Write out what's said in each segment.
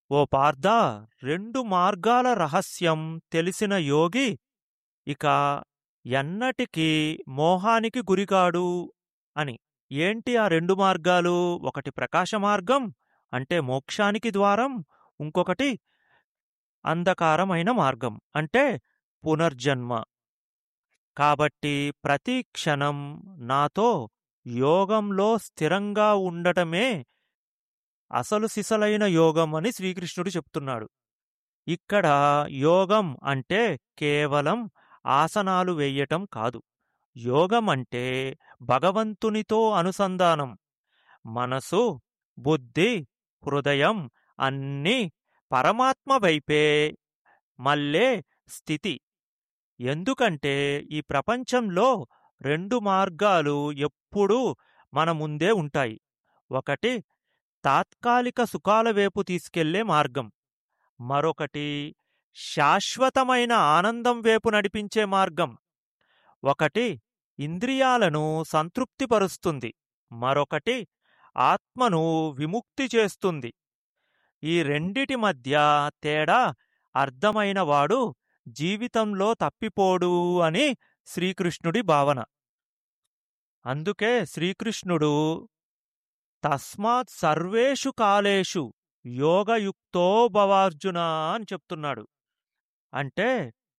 ఓ పార్థా, రెండు మార్గాల రహస్యం తెలిసిన యోగి ఇక ఎన్నటికీ మోహానికి గురికాడు అని. ఏంటి ఆ రెండు మార్గాలు? ఒకటి ప్రకాశ మార్గం, అంటే మోక్షానికి ద్వారం. ఇంకొకటి అంధకారమైన మార్గం, అంటే పునర్జన్మ. కాబట్టి ప్రతి క్షణం నాతో యోగంలో స్థిరంగా ఉండటమే అసలు సిసలైన యోగం అని శ్రీకృష్ణుడు చెప్తున్నాడు. ఇక్కడ యోగం అంటే కేవలం ఆసనాలు వెయ్యటం కాదు. యోగం అంటే భగవంతునితో అనుసంధానం. మనసు, బుద్ధి, హృదయం అన్నీ పరమాత్మ వైపే మళ్ళే స్థితి. ఎందుకంటే ఈ ప్రపంచంలో రెండు మార్గాలు ఎప్పుడూ మన ముందే ఉంటాయి. ఒకటి తాత్కాలిక సుఖాల వైపు తీసుకెళ్లే మార్గం, మరొకటి శాశ్వతమైన ఆనందం వైపు నడిపించే మార్గం. ఒకటి ఇంద్రియాలను సంతృప్తిపరుస్తుంది, మరొకటి ఆత్మను విముక్తి చేస్తుంది. ఈ రెండిటి మధ్య తేడా అర్థమైనవాడు జీవితంలో తప్పిపోడు అని శ్రీకృష్ణుడి భావన. అందుకే శ్రీకృష్ణుడు తస్మాత్ సర్వేషు కాలేషు యోగయుక్తో భవార్జున అని చెప్తున్నాడు. అంటే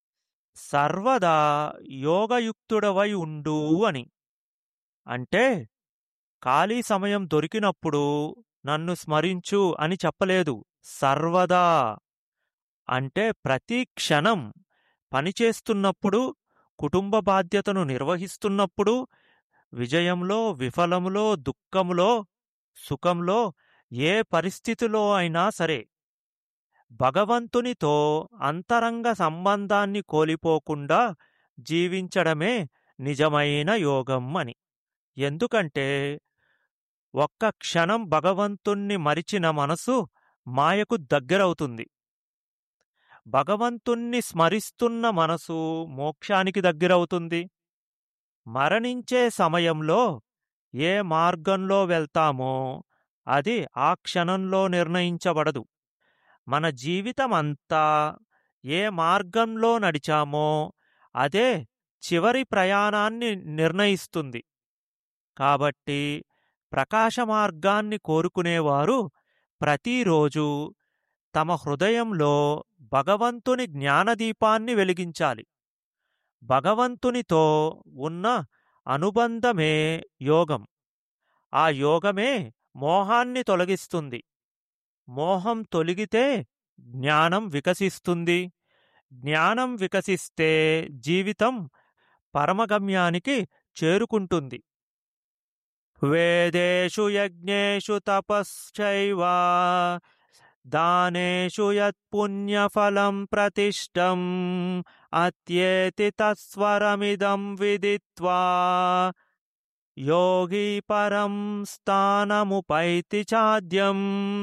సర్వదా యోగయుక్తుడవై ఉండు అని. అంటే ఖాళీ సమయం దొరికినప్పుడు నన్ను స్మరించు అని చెప్పలేదు. సర్వదా అంటే ప్రతి క్షణం పనిచేస్తున్నప్పుడు, కుటుంబ బాధ్యతను నిర్వహిస్తున్నప్పుడు, విజయంలో, విఫలములో, దుఃఖములో, సుఖంలో, ఏ పరిస్థితిలో అయినా సరే భగవంతునితో అంతరంగ సంబంధాన్ని కోల్పోకుండా జీవించడమే నిజమైన యోగం అని. ఎందుకంటే ఒక్క క్షణం భగవంతుణ్ణి మరిచిన మనసు మాయకు దగ్గరవుతుంది. భగవంతుణ్ణి స్మరిస్తున్న మనసు మోక్షానికి దగ్గరవుతుంది. మరణించే సమయంలో ఏ మార్గంలో వెళ్తామో అది ఆ క్షణంలో నిర్ణయించబడదు. మన జీవితమంతా ఏ మార్గంలో నడిచామో అదే చివరి ప్రయాణాన్ని నిర్ణయిస్తుంది. కాబట్టి ప్రకాశ మార్గాన్ని కోరుకునేవారు ప్రతిరోజు తమ హృదయంలో భగవంతుని జ్ఞానదీపాన్ని వెలిగించాలి. భగవంతునితో ఉన్న అనుబంధమే యోగం. ఆ యోగమే మోహాన్ని తొలగిస్తుంది. మోహం తొలగితే జ్ఞానం వికసిస్తుంది. జ్ఞానం వికసిస్తే జీవితం పరమగమ్యానికి చేరుకుంటుంది. వేదేషు యజ్ఞేషు తపశ్చైవ దానేషు యత్పుణ్యఫలం ప్రతిష్టం అత్యేతి తత్స్వరమిదం విదిత్వా యోగి పరం స్థానముపైతి చాద్యం.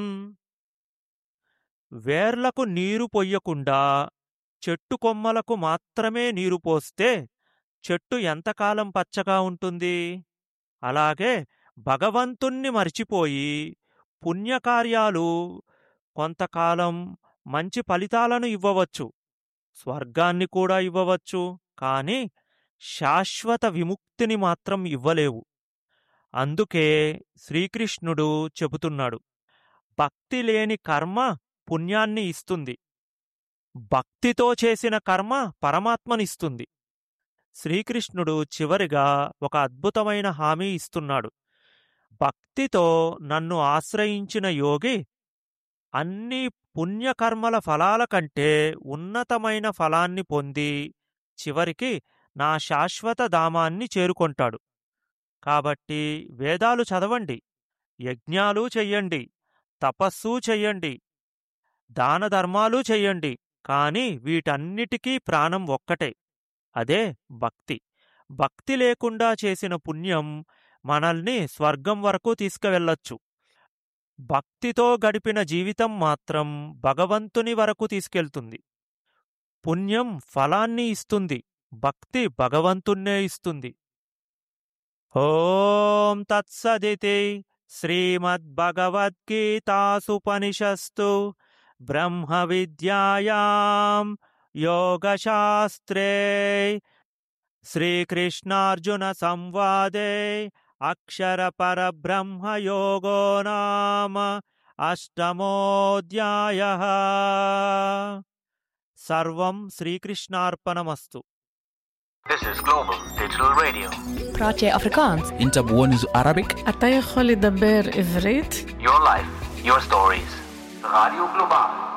వేర్లకు నీరు పొయ్యకుండా చెట్టు కొమ్మలకు మాత్రమే నీరు పోస్తే చెట్టు ఎంతకాలం పచ్చగా ఉంటుంది? అలాగే భగవంతుణ్ణి మరిచిపోయి పుణ్యకార్యాలు కొంతకాలం మంచి ఫలితాలను ఇవ్వవచ్చు, స్వర్గాన్ని కూడా ఇవ్వవచ్చు, కాని శాశ్వత విముక్తిని మాత్రం ఇవ్వలేవు. అందుకే శ్రీకృష్ణుడు చెబుతున్నాడు, భక్తి లేని కర్మ పుణ్యాన్ని ఇస్తుంది, భక్తితో చేసిన కర్మ పరమాత్మనిస్తుంది. శ్రీకృష్ణుడు చివరిగా ఒక అద్భుతమైన హామీ ఇస్తున్నాడు. భక్తితో నన్ను ఆశ్రయించిన యోగి అన్ని పుణ్యకర్మల ఫలాల కంటే ఉన్నతమైన ఫలాన్ని పొంది చివరికి నా శాశ్వత ధామాన్ని చేరుకొంటాడు. కాబట్టి వేదాలు చదవండి, యజ్ఞాలు చెయ్యండి, తపస్సు చెయ్యండి, దానధర్మాలు చెయ్యండి, కాని వీటన్నిటికీ ప్రాణం ఒక్కటే, అదే భక్తి. భక్తి లేకుండా చేసిన పుణ్యం మనల్ని స్వర్గం వరకు తీసుకువెళ్ళొచ్చు. భక్తితో గడిపిన జీవితం మాత్రం భగవంతుని వరకు తీసుకెళ్తుంది. పుణ్యం ఫలాన్ని ఇస్తుంది, భక్తి భగవంతున్నే ఇస్తుంది. ఓం తత్సదితి శ్రీమద్భగవద్గీతాసుపనిషస్తు బ్రహ్మ విద్యాయాం యోగశాస్త్రే శ్రీకృష్ణార్జున సంవాదే అక్షర పరబ్రహ్మ యోగో నామ అష్టమోऽధ్యాయః. సర్వం శ్రీకృష్ణార్పణమస్తు. This is Global Digital Radio. praat jy Afrikaans? انت بونز Arabic. אתה יכול לדבר עברית? Your life, your stories. Radio Global.